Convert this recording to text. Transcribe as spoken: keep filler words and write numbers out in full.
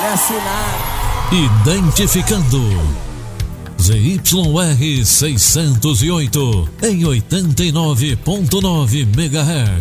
É assinado. Identificando Z Y R seiscentos e oito em oitenta e nove ponto nove MHz.